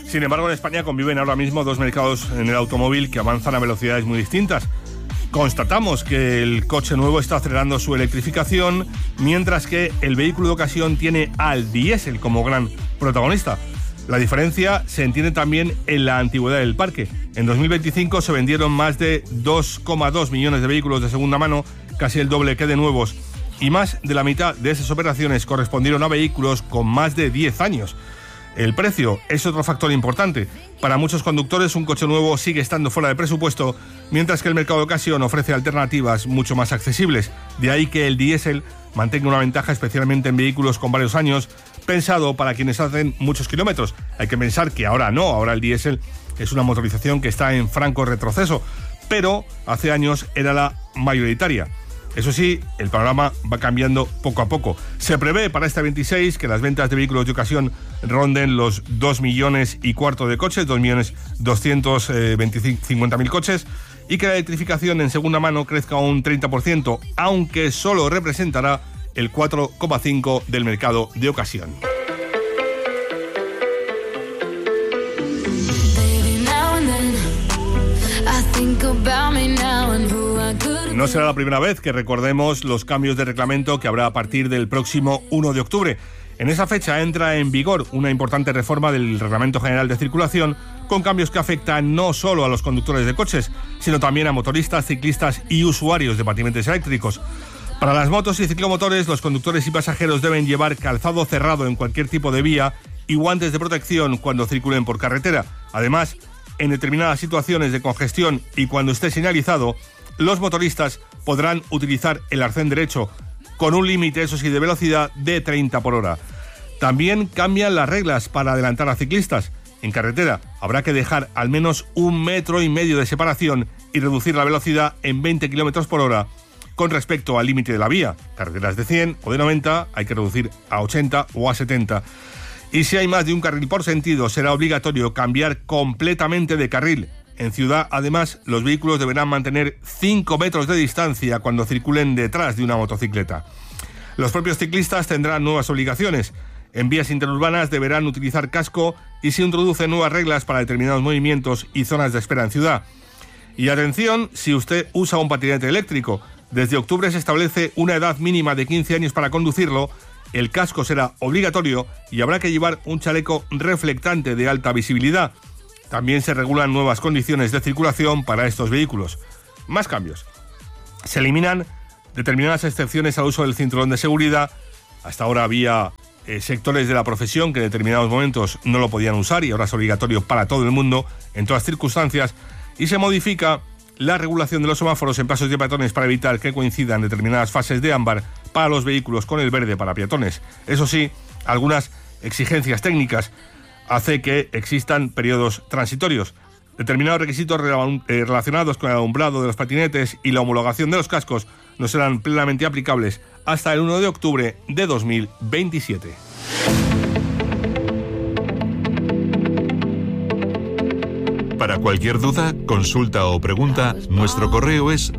Sin embargo, en España conviven ahora mismo dos mercados en el automóvil que avanzan a velocidades muy distintas. Constatamos que el coche nuevo está acelerando su electrificación, mientras que el vehículo de ocasión tiene al diésel como gran protagonista. La diferencia se entiende también en la antigüedad del parque. En 2025 se vendieron más de 2,2 millones de vehículos de segunda mano, casi el doble que de nuevos, y más de la mitad de esas operaciones correspondieron a vehículos con más de 10 años. El precio es otro factor importante. Para muchos conductores un coche nuevo sigue estando fuera de presupuesto, mientras que el mercado de ocasión ofrece alternativas mucho más accesibles. De ahí que el diésel mantenga una ventaja especialmente en vehículos con varios años, pensado para quienes hacen muchos kilómetros. Hay que pensar que ahora no, ahora el diésel es una motorización que está en franco retroceso, pero hace años era la mayoritaria. Eso sí, el panorama va cambiando poco a poco. Se prevé para este 26 que las ventas de vehículos de ocasión ronden los 2,25 millones de coches, 2.250.000 coches, y que la electrificación en segunda mano crezca un 30%, aunque solo representará el 4,5% del mercado de ocasión. No será la primera vez que recordemos los cambios de reglamento que habrá a partir del próximo 1 de octubre. En esa fecha entra en vigor una importante reforma del Reglamento General de Circulación, con cambios que afectan no solo a los conductores de coches, sino también a motoristas, ciclistas y usuarios de patinetes eléctricos. Para las motos y ciclomotores, los conductores y pasajeros deben llevar calzado cerrado en cualquier tipo de vía y guantes de protección cuando circulen por carretera. Además, en determinadas situaciones de congestión y cuando esté señalizado, los motoristas podrán utilizar el arcén derecho, con un límite, eso sí, de velocidad de 30 por hora. También cambian las reglas para adelantar a ciclistas. En carretera habrá que dejar al menos 1,5 metros de separación y reducir la velocidad en 20 km por hora con respecto al límite de la vía. Carreteras de 100 o de 90 hay que reducir a 80 o a 70. Y si hay más de un carril por sentido, será obligatorio cambiar completamente de carril. En ciudad, además, los vehículos deberán mantener 5 metros de distancia cuando circulen detrás de una motocicleta. Los propios ciclistas tendrán nuevas obligaciones. En vías interurbanas deberán utilizar casco y se introducen nuevas reglas para determinados movimientos y zonas de espera en ciudad. Y atención, si usted usa un patinete eléctrico, desde octubre se establece una edad mínima de 15 años para conducirlo, el casco será obligatorio y habrá que llevar un chaleco reflectante de alta visibilidad. También se regulan nuevas condiciones de circulación para estos vehículos. Más cambios. Se eliminan determinadas excepciones al uso del cinturón de seguridad. Hasta ahora había sectores de la profesión que en determinados momentos no lo podían usar y ahora es obligatorio para todo el mundo, en todas circunstancias. Y se modifica la regulación de los semáforos en pasos de peatones para evitar que coincidan determinadas fases de ámbar para los vehículos con el verde para peatones. Eso sí, algunas exigencias técnicas hace que existan periodos transitorios. Determinados requisitos relacionados con el alumbrado de los patinetes y la homologación de los cascos no serán plenamente aplicables hasta el 1 de octubre de 2027. Para cualquier duda, consulta o pregunta, nuestro correo es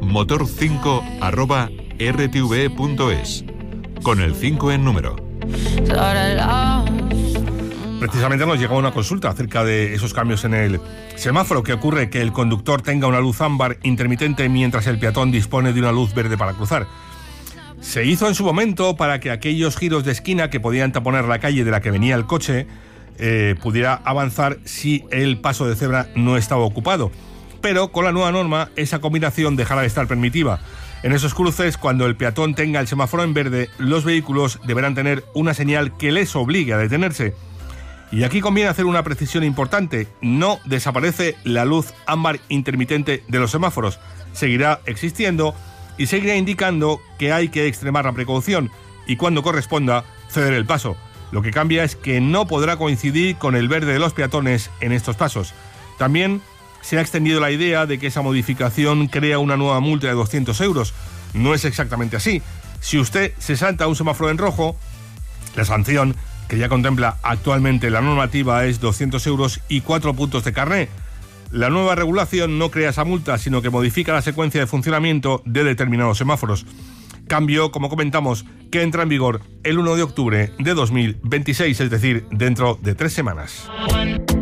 motor5@rtve.es, con el 5 en número. Precisamente nos llegó una consulta acerca de esos cambios en el semáforo. ¿Qué ocurre? Que el conductor tenga una luz ámbar intermitente mientras el peatón dispone de una luz verde para cruzar. Se hizo en su momento para que aquellos giros de esquina que podían taponar la calle de la que venía el coche pudiera avanzar si el paso de cebra no estaba ocupado. Pero con la nueva norma esa combinación dejará de estar permitida. En esos cruces, cuando el peatón tenga el semáforo en verde, los vehículos deberán tener una señal que les obligue a detenerse. Y aquí conviene hacer una precisión importante: no desaparece la luz ámbar intermitente de los semáforos, seguirá existiendo y seguirá indicando que hay que extremar la precaución y cuando corresponda ceder el paso. Lo que cambia es que no podrá coincidir con el verde de los peatones en estos pasos. También se ha extendido la idea de que esa modificación crea una nueva multa de 200 euros. No es exactamente así. Si usted se salta un semáforo en rojo, la sanción que ya contempla actualmente la normativa es 200 euros y 4 puntos de carné. La nueva regulación no crea esa multa, sino que modifica la secuencia de funcionamiento de determinados semáforos. Cambio, como comentamos, que entra en vigor el 1 de octubre de 2026, es decir, dentro de 3 semanas.